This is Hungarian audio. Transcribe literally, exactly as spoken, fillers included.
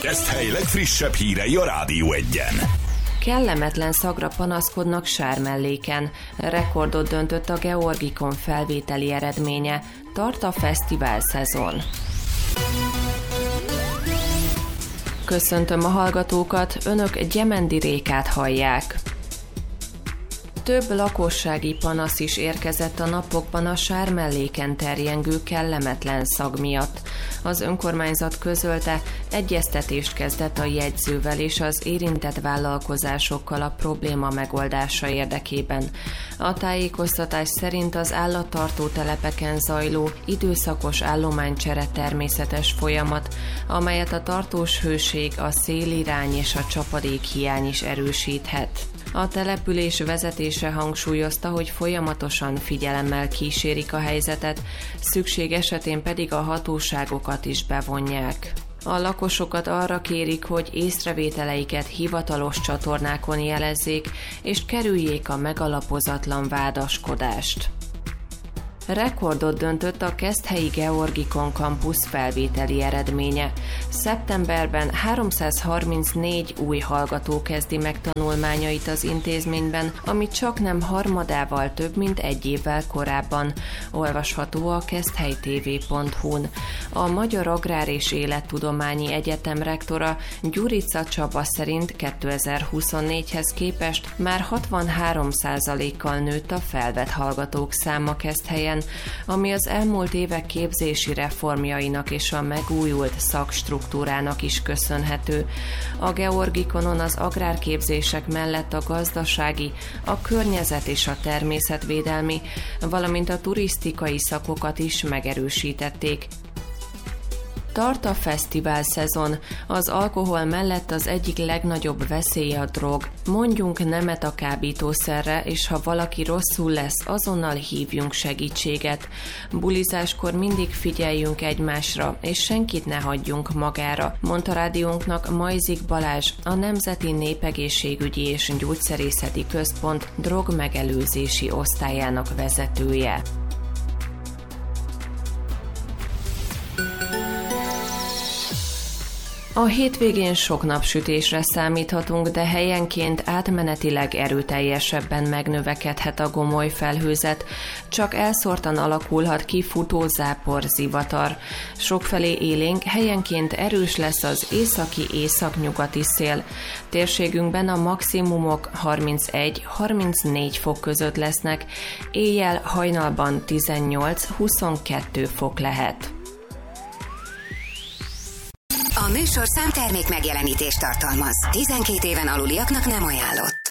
Keszthely legfrissebb hírei a Rádió Egyen. Kellemetlen szagra panaszkodnak Sármelléken. Rekordot döntött a Georgikon felvételi eredménye. Tart a fesztivál szezon. Köszöntöm a hallgatókat, önök Gyemendi Rékát hallják. Több lakossági panasz is érkezett a napokban a Sármelléken terjengő kellemetlen szag miatt. Az önkormányzat közölte, egyeztetést kezdett a jegyzővel és az érintett vállalkozásokkal a probléma megoldása érdekében. A tájékoztatás szerint az állattartó telepeken zajló időszakos állománycsere természetes folyamat, amelyet a tartós hőség, a szélirány és a csapadék hiány is erősíthet. A település vezetése hangsúlyozta, hogy folyamatosan figyelemmel kísérik a helyzetet, szükség esetén pedig a hatóságokat is bevonják. A lakosokat arra kérik, hogy észrevételeiket hivatalos csatornákon jelezzék, és kerüljék a megalapozatlan vádaskodást. Rekordot döntött a Keszthelyi Georgikon Campus felvételi eredménye. Szeptemberben háromszázharmincnégy új hallgató kezdi meg tanulmányait az intézményben, ami csaknem harmadával több, mint egy évvel korábban. Olvasható a keszthelytv pont hu-n. A Magyar Agrár és Élettudományi Egyetem rektora Gyurica Csaba szerint kétezer-huszonnégyhez képest már hatvanhárom százalékkal nőtt a felvett hallgatók száma Keszthelyen, ami az elmúlt évek képzési reformjainak és a megújult szakstruktúrának is köszönhető. A Georgikonon az agrárképzések mellett a gazdasági, a környezet és a természetvédelmi, valamint a turisztikai szakokat is megerősítették. Tart a fesztivál szezon. Az alkohol mellett az egyik legnagyobb veszély a drog. Mondjunk nemet a kábítószerre, és ha valaki rosszul lesz, azonnal hívjunk segítséget. Bulizáskor mindig figyeljünk egymásra, és senkit ne hagyjunk magára, mondta rádiónknak Majzik Balázs, a Nemzeti Népegészségügyi és Gyógyszerészeti Központ drogmegelőzési osztályának vezetője. A hétvégén sok napsütésre számíthatunk, de helyenként átmenetileg erőteljesebben megnövekedhet a gomoly felhőzet, csak elszórtan alakulhat ki futózápor, zivatar. Sokfelé élénk, helyenként erős lesz az északi-északnyugati szél. Térségünkben a maximumok harmincegy-harmincnégy fok között lesznek, éjjel hajnalban tizennyolc-huszonkettő fok lehet. A műsorszám termék megjelenítést tartalmaz. tizenkét éven aluliaknak nem ajánlott.